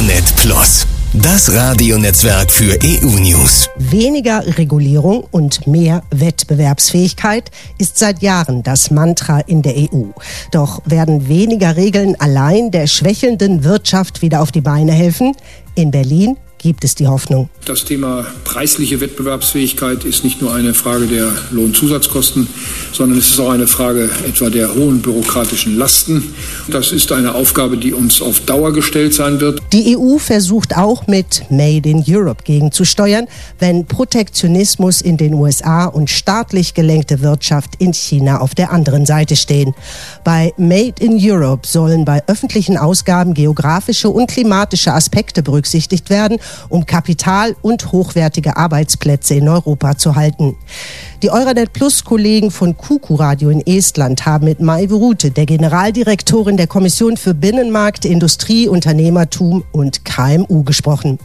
Euranet Plus, das Radionetzwerk für EU-News. Weniger Regulierung und mehr Wettbewerbsfähigkeit ist seit Jahren das Mantra in der EU. Doch werden weniger Regeln allein der schwächelnden Wirtschaft wieder auf die Beine helfen? In Berlin gibt es die Hoffnung. Das Thema preisliche Wettbewerbsfähigkeit ist nicht nur eine Frage der Lohnzusatzkosten, sondern es ist auch eine Frage etwa der hohen bürokratischen Lasten. Das ist eine Aufgabe, die uns auf Dauer gestellt sein wird. Die EU versucht auch mit Made in Europe gegenzusteuern, wenn Protektionismus in den USA und staatlich gelenkte Wirtschaft in China auf der anderen Seite stehen. Bei Made in Europe sollen bei öffentlichen Ausgaben geografische und klimatische Aspekte berücksichtigt werden, um Kapital und hochwertige Arbeitsplätze in Europa zu halten. Die Euranet Plus Kollegen von Kuku Radio in Estland haben mit Maive Rute, der Generaldirektorin der Kommission für Binnenmarkt, Industrie, Unternehmertum und KMU gesprochen.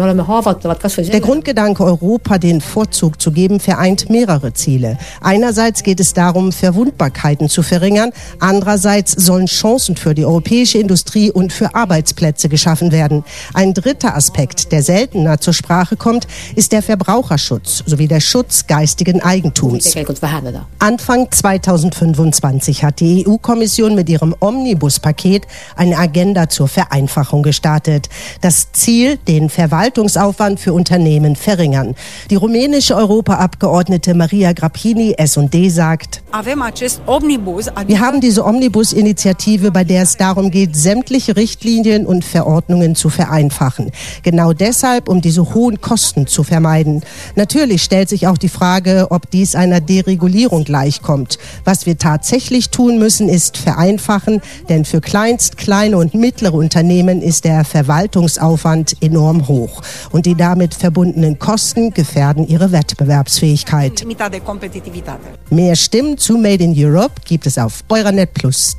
Der Grundgedanke, Europa den Vorzug zu geben, vereint mehrere Ziele. Einerseits geht es darum, Verwundbarkeiten zu verringern. Andererseits sollen Chancen für die europäische Industrie und für Arbeitsplätze geschaffen werden. Ein dritter Aspekt, der seltener zur Sprache kommt, ist der Verbraucherschutz sowie der Schutz geistigen Eigentums. Anfang 2025 hat die EU-Kommission mit ihrem Omnibus-Paket eine Agenda zur Vereinfachung gestartet. Das Ziel, den Verwaltungsaufwand für Unternehmen verringern. Die rumänische Europaabgeordnete Maria Grapini, S&D, sagt: Wir haben diese Omnibus-Initiative, bei der es darum geht, sämtliche Richtlinien und Verordnungen zu vereinfachen. Genau deshalb, um diese hohen Kosten zu vermeiden. Natürlich stellt sich auch die Frage, ob dies einer Deregulierung gleichkommt. Was wir tatsächlich tun müssen, ist vereinfachen, denn für kleine und mittlere Unternehmen ist der Verwaltungsaufwand enorm hoch und die damit verbundenen Kosten gefährden ihre Wettbewerbsfähigkeit. Mehr Stimmen zu Made in Europe gibt es auf euranet+.